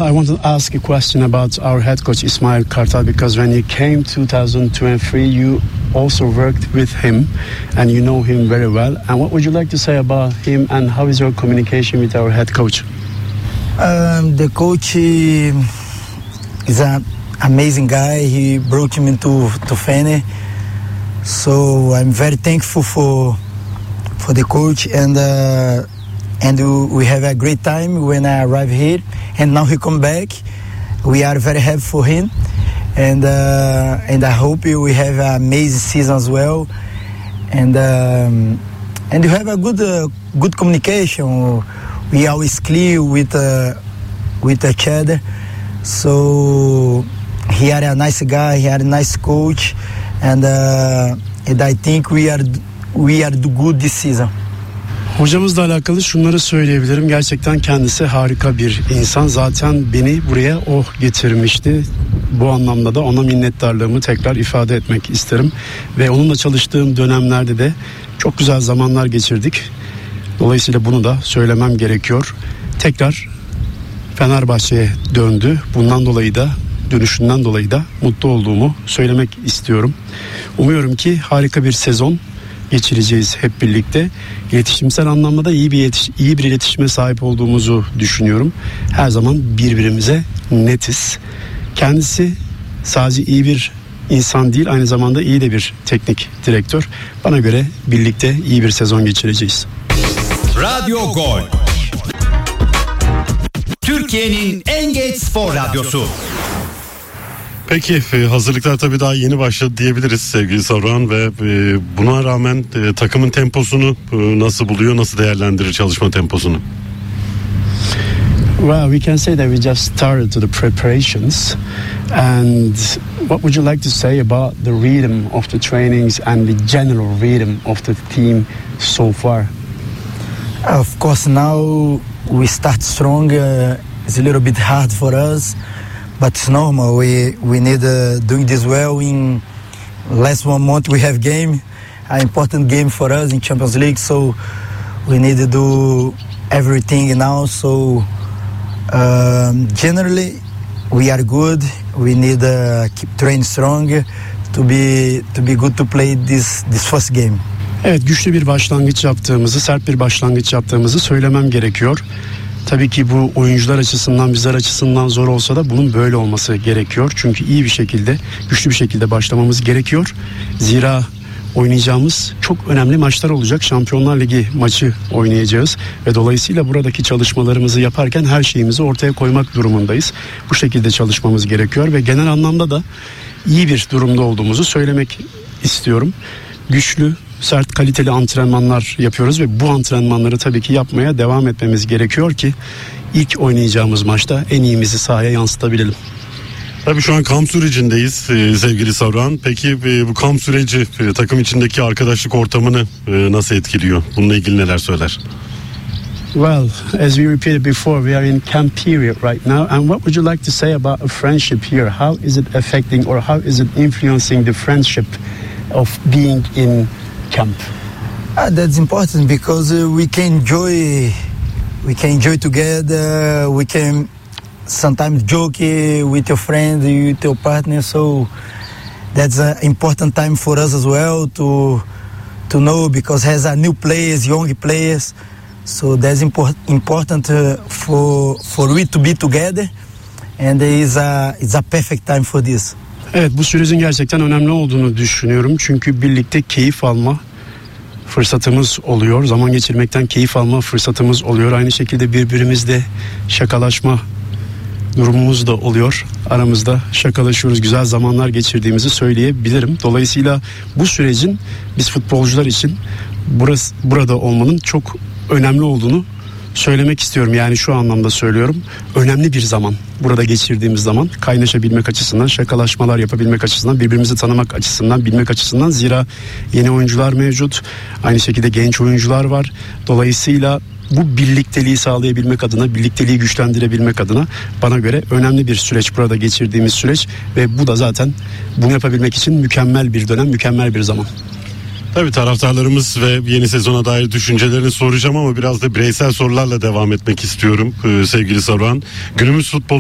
I want to ask a question about our head coach Ismail Kartal, because when you came 2023, you also worked with him and you know him very well. And what would you like to say about him and how is your communication with our head coach? The coach is an amazing guy. He brought me to Fener, so I'm very thankful for the coach, and we have a great time when I arrive here, and now he come back. We are very happy for him, and I hope we have an amazing season as well, and you have a good communication. We always clear with each other. So he are a nice guy, he are a nice coach, and I think we are do good this season. Hocamızla alakalı şunları söyleyebilirim. Gerçekten kendisi harika bir insan. Zaten beni buraya o getirmişti. Bu anlamda da ona minnettarlığımı tekrar ifade etmek isterim. Ve onunla çalıştığım dönemlerde de çok güzel zamanlar geçirdik. Dolayısıyla bunu da söylemem gerekiyor. Tekrar Fenerbahçe'ye döndü. Bundan dolayı da, dönüşünden dolayı da mutlu olduğumu söylemek istiyorum. Umuyorum ki harika bir sezon geçireceğiz hep birlikte. İletişimsel anlamda da iyi bir iletişime sahip olduğumuzu düşünüyorum. Her zaman birbirimize netiz. Kendisi sadece iyi bir insan değil, aynı zamanda iyi de bir teknik direktör. Bana göre birlikte iyi bir sezon geçireceğiz. Radyo Gol. Türkiye'nin en geç spor radyosu. Peki hazırlıklar tabii daha yeni başladı diyebiliriz sevgili Saruhan ve buna rağmen takımın temposunu nasıl buluyor, nasıl değerlendirir çalışma temposunu? Well, we can say that we just started to the preparations, and what would you like to say about the rhythm of the trainings and the general rhythm of the team so far? Of course, now we start strong. It's a little bit hard for us, but it's normal. We need doing this well. In last 1 month we have game, an important game for us in Champions League. So we need to do everything now. So generally we are good. We need to keep training strong to be good to play this first game. Evet, güçlü bir başlangıç yaptığımızı, sert bir başlangıç yaptığımızı söylemem gerekiyor. Tabii ki bu oyuncular açısından, bizler açısından zor olsa da bunun böyle olması gerekiyor. Çünkü iyi bir şekilde, güçlü bir şekilde başlamamız gerekiyor. Zira oynayacağımız çok önemli maçlar olacak. Şampiyonlar Ligi maçı oynayacağız ve dolayısıyla buradaki çalışmalarımızı yaparken her şeyimizi ortaya koymak durumundayız. Bu şekilde çalışmamız gerekiyor ve genel anlamda da iyi bir durumda olduğumuzu söylemek istiyorum. Güçlü, sert, kaliteli antrenmanlar yapıyoruz ve bu antrenmanları tabii ki yapmaya devam etmemiz gerekiyor ki ilk oynayacağımız maçta en iyimizi sahaya yansıtabilelim. Tabii şu an kamp sürecindeyiz sevgili Saruhan. Peki bu kamp süreci takım içindeki arkadaşlık ortamını nasıl etkiliyor? Bununla ilgili neler söyler? Well, as we repeated before, we are in camp period right now. And what would you like to say about a friendship here? How is it affecting or how is it influencing the friendship of being in camp? That's important because we can enjoy together. We can sometimes joke with your friends, with your partner. So that's an important time for us as well to know, because has a new players, young players. So that's important for we to be together, and it's a perfect time for this. Evet, bu sürecin gerçekten önemli olduğunu düşünüyorum. Çünkü birlikte keyif alma fırsatımız oluyor. Zaman geçirmekten keyif alma fırsatımız oluyor. Aynı şekilde birbirimizle şakalaşma durumumuz da oluyor. Aramızda şakalaşıyoruz. Güzel zamanlar geçirdiğimizi söyleyebilirim. Dolayısıyla bu sürecin biz futbolcular için burada olmanın çok önemli olduğunu söylemek istiyorum. Yani şu anlamda söylüyorum. Önemli bir zaman. Burada geçirdiğimiz zaman kaynaşabilmek açısından, şakalaşmalar yapabilmek açısından, birbirimizi tanımak açısından, bilmek açısından. Zira yeni oyuncular mevcut. Aynı şekilde genç oyuncular var. Dolayısıyla bu birlikteliği sağlayabilmek adına, birlikteliği güçlendirebilmek adına bana göre önemli bir süreç burada geçirdiğimiz süreç ve bu da zaten bunu yapabilmek için mükemmel bir dönem, mükemmel bir zaman. Tabii taraftarlarımız ve yeni sezona dair düşüncelerini soracağım ama biraz da bireysel sorularla devam etmek istiyorum sevgili Saruhan. Günümüz futbolu